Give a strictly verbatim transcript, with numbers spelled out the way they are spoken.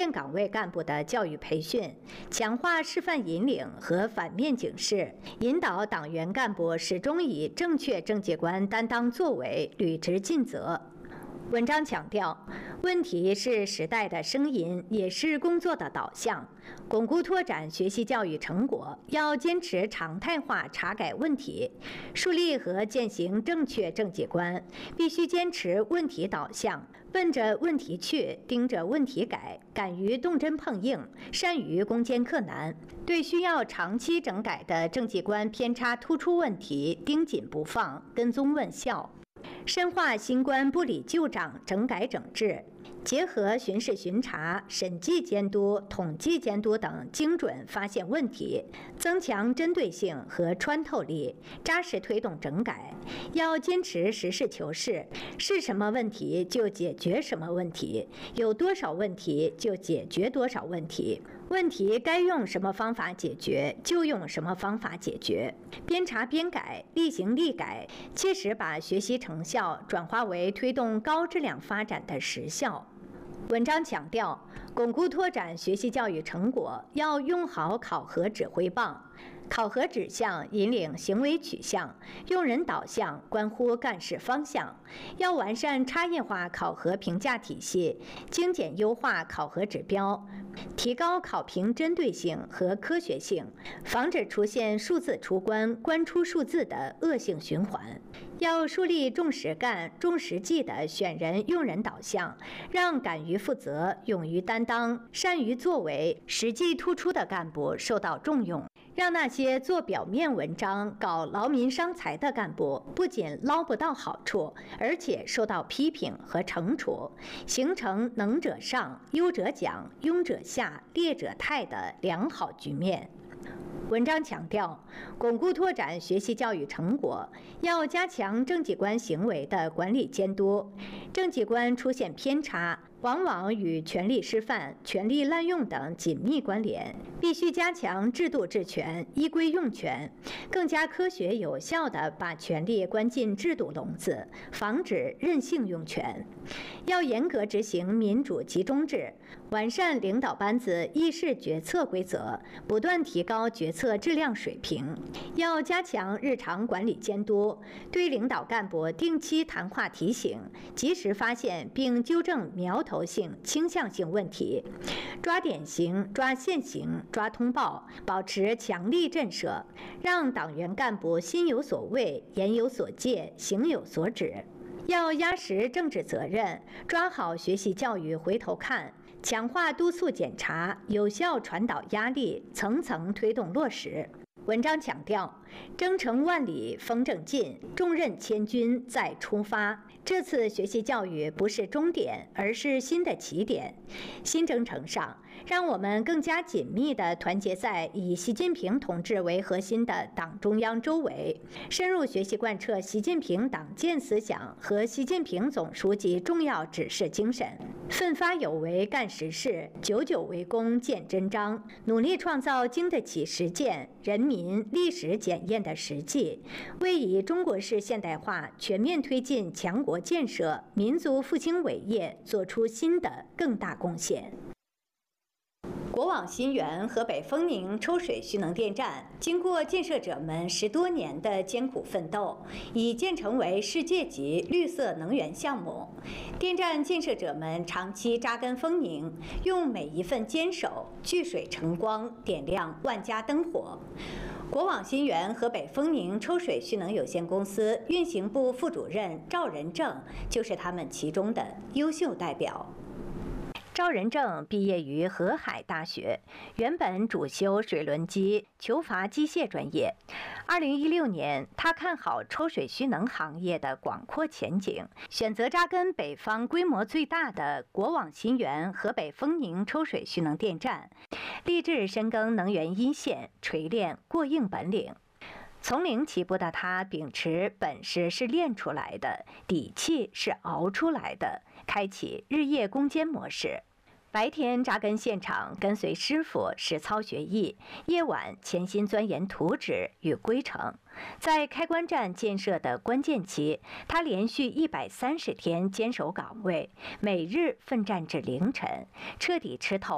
线岗位干部的教育培训，强化示范引领和反面警示，引导党员干部始终以正确政绩观担当作为，履职尽责。文章强调，问题是时代的声音，也是工作的导向。巩固拓展学习教育成果，要坚持常态化查改问题，树立和践行正确政绩观，必须坚持问题导向，奔着问题去，盯着问题改，敢于动真碰硬，善于攻坚克难。对需要长期整改的政绩观偏差突出问题，盯紧不放，跟踪问效。深化新官不理旧长整改整治，结合巡视巡查、审计监督、统计监督等，精准发现问题，增强针对性和穿透力，扎实推动整改。要坚持实事求是，是什么问题就解决什么问题，有多少问题就解决多少问题。问题该用什么方法解决，就用什么方法解决，边查边改，厉行厉改，切实把学习成效转化为推动高质量发展的实效。文章强调，巩固拓展学习教育成果，要用好考核指挥棒。考核指向引领行为取向，用人导向关乎干事方向。要完善差异化考核评价体系，精简优化考核指标，提高考评针对性和科学性，防止出现数字出关、关出数字的恶性循环。要树立重实干、重实际的选人用人导向，让敢于负责、勇于担当、善于作为、实际突出的干部受到重用。让那些做表面文章、搞劳民伤财的干部不仅捞不到好处，而且受到批评和惩处，形成能者上、优者奖、庸者下、劣者汰的良好局面。文章强调，巩固拓展学习教育成果，要加强政绩观行为的管理监督。政绩观出现偏差，往往与权力失范、权力滥用等紧密关联，必须加强制度治权、依规用权，更加科学有效地把权力关进制度笼子，防止任性用权。要严格执行民主集中制，完善领导班子议事决策规则，不断提高决策质量水平。要加强日常管理监督，对领导干部定期谈话提醒，及时发现并纠正苗头性、倾向性问题，抓典型、抓现行、抓通报，保持强力震慑，让党员干部心有所畏、言有所戒、行有所指。要压实政治责任，抓好学习教育回头看，强化督促检查，有效传导压力，层层推动落实。文章强调，征程万里风正劲，重任千钧再出发。这次学习教育不是终点，而是新的起点。新征程上，让我们更加紧密地团结在以习近平同志为核心的党中央周围，深入学习贯彻习近平党建思想和习近平总书记重要指示精神，奋发有为干实事，久久为功见真章，努力创造经得起实践、人民历史检验的实际，为以中国式现代化全面推进强国建设、民族复兴伟业做出新的更大贡献。国网新源河北丰宁抽水蓄能电站，经过建设者们十多年的艰苦奋斗，已建成为世界级绿色能源项目。电站建设者们长期扎根丰宁，用每一份坚守聚水成光，点亮万家灯火。国网新源河北丰宁抽水蓄能有限公司运行部副主任赵仁正就是他们其中的优秀代表。赵仁正毕业于河海大学，原本主修水轮机、球阀机械专业。二零一六年，他看好抽水蓄能行业的广阔前景，选择扎根北方规模最大的国网新源河北丰宁抽水蓄能电站，立志深耕能源一线，锤炼过硬本领。从零起步的他，秉持本事是练出来的，底气是熬出来的，开启日夜攻坚模式。白天扎根现场，跟随师傅实操学艺；夜晚潜心钻研图纸与规程。在开关站建设的关键期，他连续一百三十天坚守岗位，每日奋战至凌晨，彻底吃透